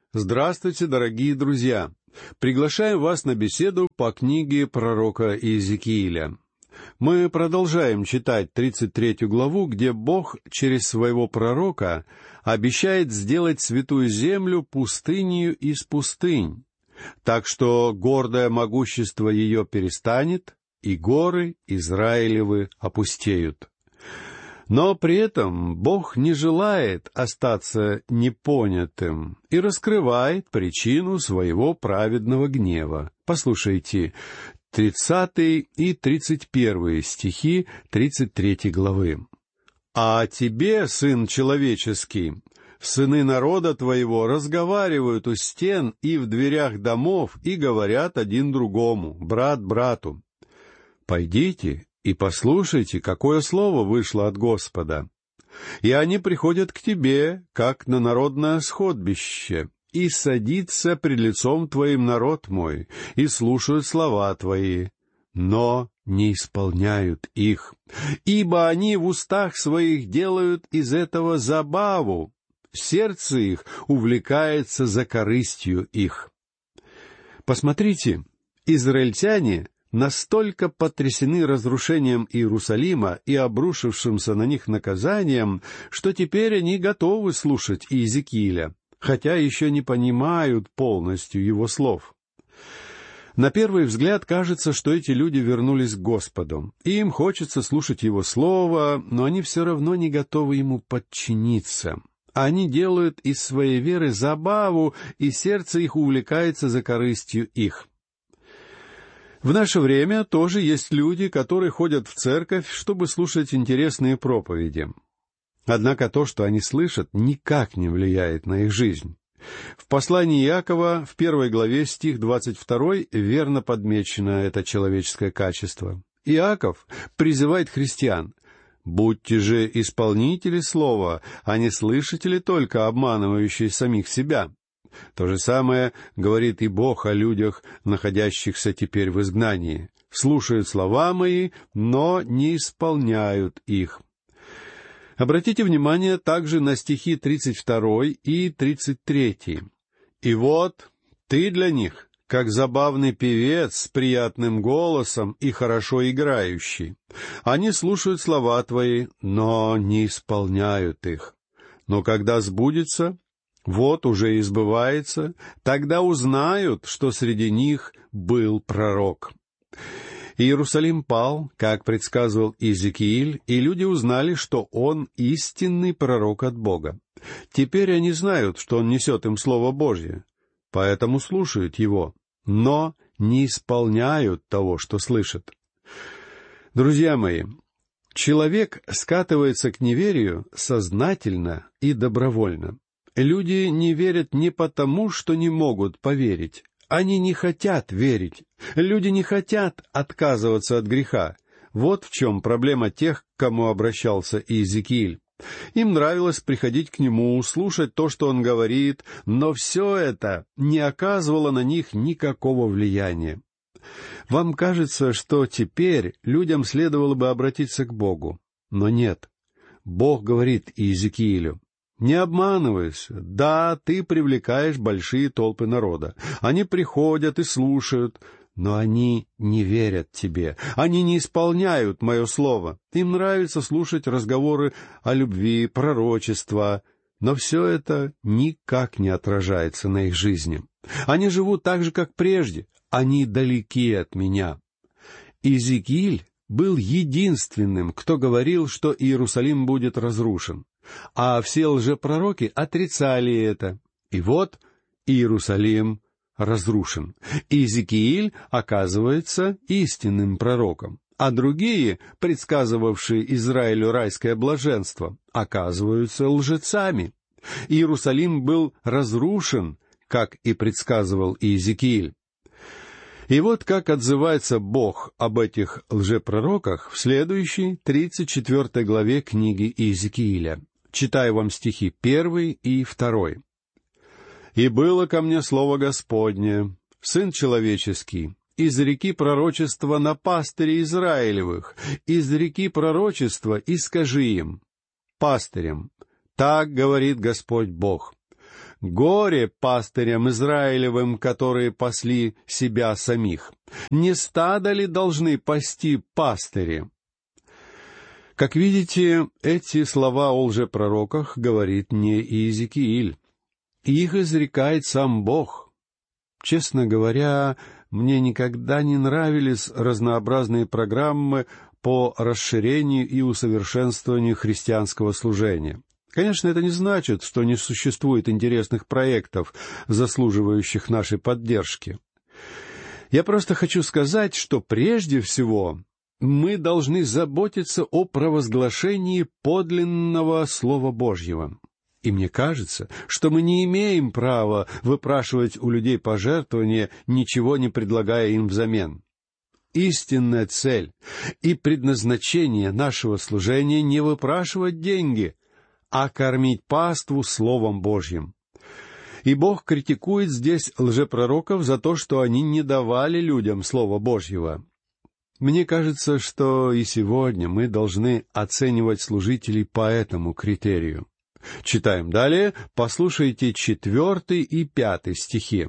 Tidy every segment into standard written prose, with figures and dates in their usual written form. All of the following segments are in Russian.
Здравствуйте, дорогие друзья! Приглашаем вас на беседу по книге пророка Иезекииля. Мы продолжаем читать 33 главу, где Бог через своего пророка обещает сделать святую землю пустынею из пустынь, так что гордое могущество ее перестанет, и горы Израилевы опустеют. Но при этом Бог не желает остаться непонятым и раскрывает причину своего праведного гнева. Послушайте 30 и 31 стихи 33 главы. «А тебе, сын человеческий, сыны народа твоего разговаривают у стен и в дверях домов и говорят один другому, брат брату: пойдите и послушайте, какое слово вышло от Господа. И они приходят к тебе, как на народное сходбище, и садится пред лицом твоим народ мой, и слушают слова твои, но не исполняют их, ибо они в устах своих делают из этого забаву, сердце их увлекается за корыстью их». Посмотрите, израильтяне настолько потрясены разрушением Иерусалима и обрушившимся на них наказанием, что теперь они готовы слушать Иезекииля, хотя еще не понимают полностью его слов. На первый взгляд кажется, что эти люди вернулись к Господу, и им хочется слушать Его Слово, но они все равно не готовы Ему подчиниться. Они делают из своей веры забаву, и сердце их увлекается за корыстью их. В наше время тоже есть люди, которые ходят в церковь, чтобы слушать интересные проповеди. Однако то, что они слышат, никак не влияет на их жизнь. В послании Иакова, в 1 главе, стих 22, верно подмечено это человеческое качество. Иаков призывает христиан: «Будьте же исполнители слова, а не слышатели только, обманывающие самих себя». То же самое говорит и Бог о людях, находящихся теперь в изгнании. «Слушают слова мои, но не исполняют их». Обратите внимание также на стихи 32 и 33. «И вот ты для них, как забавный певец с приятным голосом и хорошо играющий. Они слушают слова твои, но не исполняют их. Но когда сбудется, вот уже и сбывается, тогда узнают, что среди них был пророк». Иерусалим пал, как предсказывал Иезекииль, и люди узнали, что он истинный пророк от Бога. Теперь они знают, что он несет им Слово Божье, поэтому слушают его, но не исполняют того, что слышат. Друзья мои, человек скатывается к неверию сознательно и добровольно. Люди не верят не потому, что не могут поверить. Они не хотят верить. Люди не хотят отказываться от греха. Вот в чем проблема тех, к кому обращался Иезекииль. Им нравилось приходить к нему, слушать то, что он говорит, но все это не оказывало на них никакого влияния. Вам кажется, что теперь людям следовало бы обратиться к Богу. Но нет. Бог говорит Иезекиилю: «Не обманывайся. Да, ты привлекаешь большие толпы народа. Они приходят и слушают, но они не верят тебе. Они не исполняют мое слово. Им нравится слушать разговоры о любви, пророчества, но все это никак не отражается на их жизни. Они живут так же, как прежде. Они далеки от меня». Иезекииль был единственным, кто говорил, что Иерусалим будет разрушен. А все лжепророки отрицали это. И вот Иерусалим разрушен. Иезекииль оказывается истинным пророком, а другие, предсказывавшие Израилю райское блаженство, оказываются лжецами. Иерусалим был разрушен, как и предсказывал Иезекииль. И вот как отзывается Бог об этих лжепророках в следующей 34 главе книги Иезекииля. Читаю вам стихи 1 и 2. «И было ко мне слово Господне: Сын человеческий, изреки пророчества на пастырей Израилевых, изреки пророчества и скажи им, пастырям: так говорит Господь Бог: Горе пастырям Израилевым, которые пасли себя самих! Не стадо ли должны пасти пастыри?» Как видите, эти слова о лжепророках говорит не Иезекииль. Их изрекает сам Бог. Честно говоря, мне никогда не нравились разнообразные программы по расширению и усовершенствованию христианского служения. Конечно, это не значит, что не существует интересных проектов, заслуживающих нашей поддержки. Я просто хочу сказать, что прежде всего мы должны заботиться о провозглашении подлинного Слова Божьего. И мне кажется, что мы не имеем права выпрашивать у людей пожертвования, ничего не предлагая им взамен. Истинная цель и предназначение нашего служения не выпрашивать деньги, а кормить паству Словом Божьим. И Бог критикует здесь лжепророков за то, что они не давали людям Слова Божьего. Мне кажется, что и сегодня мы должны оценивать служителей по этому критерию. Читаем далее, послушайте 4 и 5 стихи.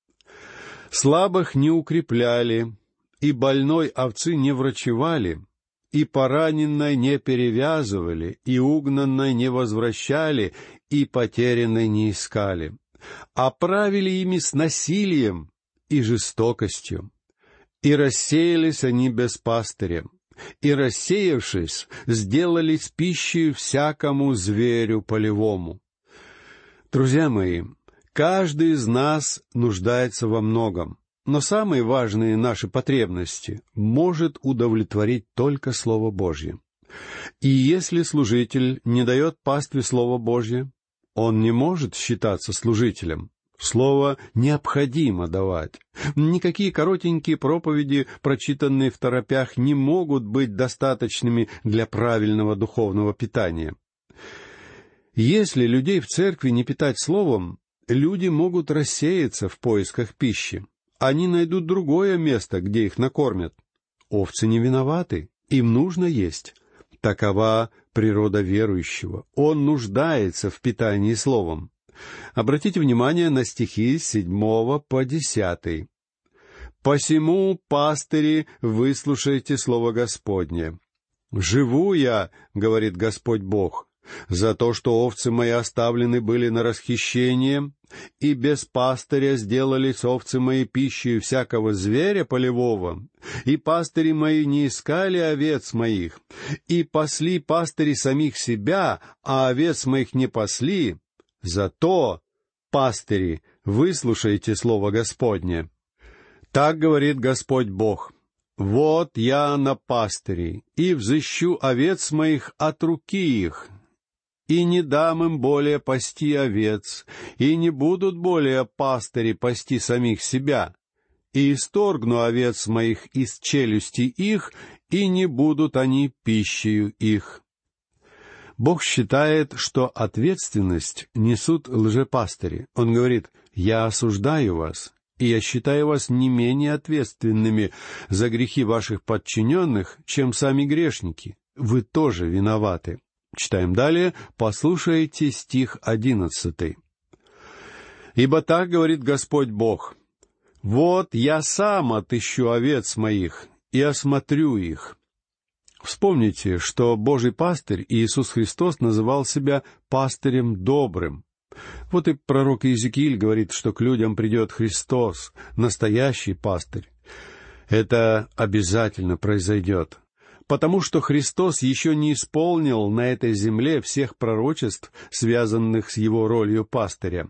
«Слабых не укрепляли, и больной овцы не врачевали, и пораненной не перевязывали, и угнанной не возвращали, и потерянной не искали, а правили ими с насилием и жестокостью. И рассеялись они без пастыря, и, рассеявшись, сделались пищей всякому зверю полевому». Друзья мои, каждый из нас нуждается во многом, но самые важные наши потребности может удовлетворить только Слово Божье. И если служитель не дает пастве Слово Божье, он не может считаться служителем. Слово необходимо давать. Никакие коротенькие проповеди, прочитанные второпях, не могут быть достаточными для правильного духовного питания. Если людей в церкви не питать словом, люди могут рассеяться в поисках пищи. Они найдут другое место, где их накормят. Овцы не виноваты, им нужно есть. Такова природа верующего. Он нуждается в питании словом. Обратите внимание на стихи с 7 по 10. «Посему, пастыри, выслушайте слово Господне. Живу я, — говорит Господь Бог, — за то, что овцы мои оставлены были на расхищение, и без пастыря сделались овцы мои пищей всякого зверя полевого, и пастыри мои не искали овец моих, и пасли пастыри самих себя, а овец моих не пасли. Зато, пастыри, выслушайте слово Господне. Так говорит Господь Бог. Вот я на пастыре, и взыщу овец моих от руки их, и не дам им более пасти овец, и не будут более пастыри пасти самих себя, и исторгну овец моих из челюсти их, и не будут они пищею их». Бог считает, что ответственность несут лжепастыри. Он говорит: «Я осуждаю вас, и я считаю вас не менее ответственными за грехи ваших подчиненных, чем сами грешники. Вы тоже виноваты». Читаем далее, послушайте стих 11. «Ибо так говорит Господь Бог: вот я сам отыщу овец моих и осмотрю их». Вспомните, что Божий пастырь Иисус Христос называл себя пастырем добрым. Вот и пророк Иезекииль говорит, что к людям придет Христос, настоящий пастырь. Это обязательно произойдет, потому что Христос еще не исполнил на этой земле всех пророчеств, связанных с Его ролью пастыря.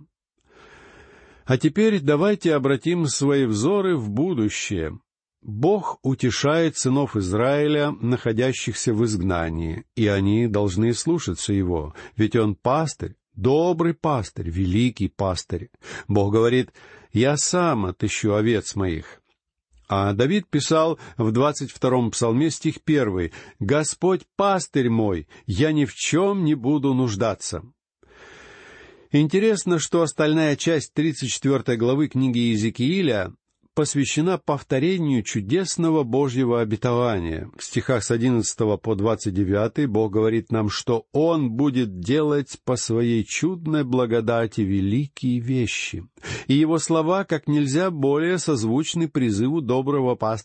А теперь давайте обратим свои взоры в будущее. Бог утешает сынов Израиля, находящихся в изгнании, и они должны слушаться Его, ведь Он пастырь, добрый пастырь, великий пастырь. Бог говорит: «Я сам отыщу овец моих». А Давид писал в 22-м псалме, стих 1: «Господь пастырь мой, я ни в чем не буду нуждаться». Интересно, что остальная часть 34 главы книги Иезекииля посвящена повторению чудесного Божьего обетования. В стихах с 11 по 29 Бог говорит нам, что Он будет делать по Своей чудной благодати великие вещи. И Его слова как нельзя более созвучны призыву доброго пастыря